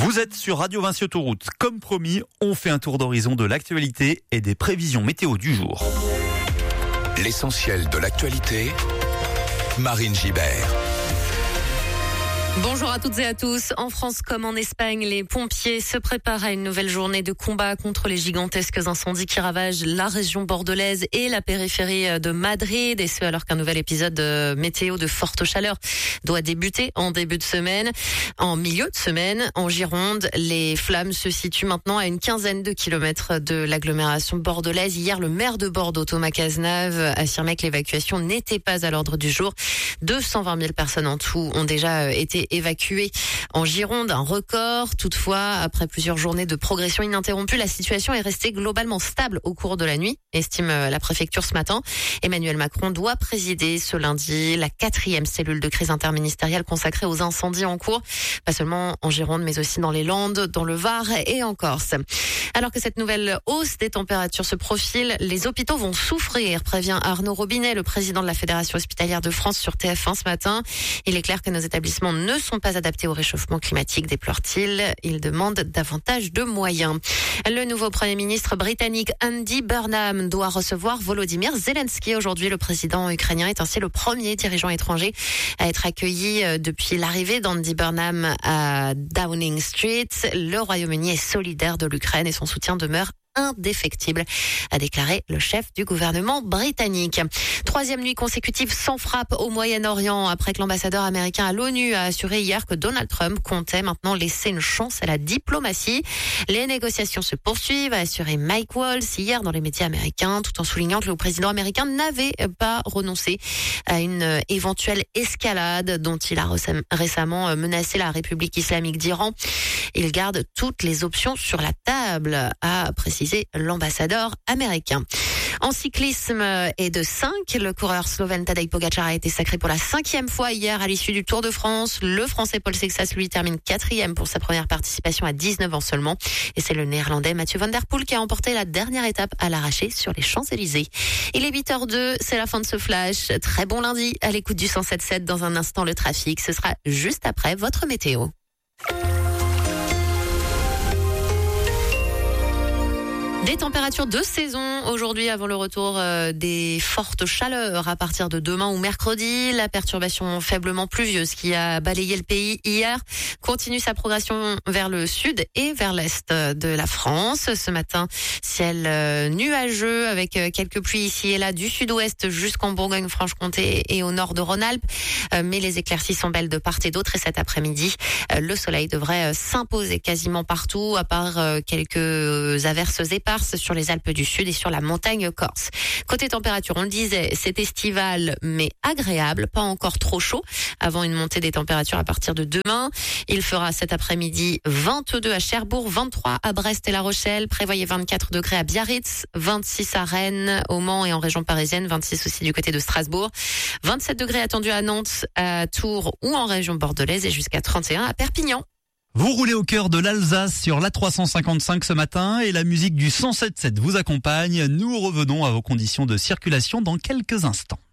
Vous êtes sur Radio Vinci Autoroute. Comme promis, on fait un tour d'horizon de l'actualité et des prévisions météo du jour. L'essentiel de l'actualité, Marine Gibert. Bonjour à toutes et à tous. En France comme en Espagne, les pompiers se préparent à une nouvelle journée de combat contre les gigantesques incendies qui ravagent la région bordelaise et la périphérie de Madrid. Et ce, alors qu'un nouvel épisode météo de forte chaleur doit débuter en début de semaine. En milieu de semaine, en Gironde, les flammes se situent maintenant à une quinzaine de kilomètres de l'agglomération bordelaise. Hier, le maire de Bordeaux, Thomas Cazenave, affirmait que l'évacuation n'était pas à l'ordre du jour. 220 000 personnes en tout ont déjà été évacuées en Gironde, un record. Toutefois, après plusieurs journées de progression ininterrompue, la situation est restée globalement stable au cours de la nuit, estime la préfecture ce matin. Emmanuel Macron doit présider ce lundi la 4e cellule de crise interministérielle consacrée aux incendies en cours, pas seulement en Gironde, mais aussi dans les Landes, dans le Var et en Corse. Alors que cette nouvelle hausse des températures se profile, les hôpitaux vont souffrir, prévient Arnaud Robinet, le président de la Fédération hospitalière de France sur TF1 ce matin. Il est clair que nos établissements ne sont pas adaptés au réchauffement climatique, déplore-t-il. Il demande davantage de moyens. Le nouveau Premier ministre britannique Andy Burnham doit recevoir Volodymyr Zelensky. Aujourd'hui, le président ukrainien est ainsi le premier dirigeant étranger à être accueilli depuis l'arrivée d'Andy Burnham à Downing Street. Le Royaume-Uni est solidaire de l'Ukraine et son soutien demeure indéfectible, a déclaré le chef du gouvernement britannique. 3e nuit consécutive sans frappe au Moyen-Orient, après que l'ambassadeur américain à l'ONU a assuré hier que Donald Trump comptait maintenant laisser une chance à la diplomatie. Les négociations se poursuivent, a assuré Mike Waltz hier dans les médias américains, tout en soulignant que le président américain n'avait pas renoncé à une éventuelle escalade dont il a récemment menacé la République islamique d'Iran. Il garde toutes les options sur la table, a précisé l'ambassadeur américain. En cyclisme et de 5, le coureur slovène Tadej Pogačar a été sacré pour la 5e fois hier à l'issue du Tour de France. Le Français Paul Sexas, lui, termine 4e pour sa première participation à 19 ans seulement. Et c'est le Néerlandais Mathieu Van Der Poel qui a emporté la dernière étape à l'arraché sur les Champs-Élysées. Il est 8h02, c'est la fin de ce flash. Très bon lundi à l'écoute du 107.7. Dans un instant, le trafic. Ce sera juste après votre météo. Des températures de saison aujourd'hui avant le retour des fortes chaleurs à partir de demain ou mercredi. La perturbation faiblement pluvieuse qui a balayé le pays hier continue sa progression vers le sud et vers l'est de la France. Ce matin, ciel nuageux avec quelques pluies ici et là du sud-ouest jusqu'en Bourgogne-Franche-Comté et au nord de Rhône-Alpes. Mais les éclaircies sont belles de part et d'autre et cet après-midi, le soleil devrait s'imposer quasiment partout à part quelques averses éparses sur les Alpes du Sud et sur la montagne corse. Côté température, on le disait, c'est estival mais agréable, pas encore trop chaud avant une montée des températures à partir de demain. Il fera cet après-midi 22 à Cherbourg, 23 à Brest et La Rochelle, prévoyez 24 degrés à Biarritz, 26 à Rennes, au Mans et en région parisienne, 26 aussi du côté de Strasbourg, 27 degrés attendus à Nantes, à Tours ou en région bordelaise et jusqu'à 31 à Perpignan. Vous roulez au cœur de l'Alsace sur l'A355 ce matin et la musique du 107.7 vous accompagne. Nous revenons à vos conditions de circulation dans quelques instants.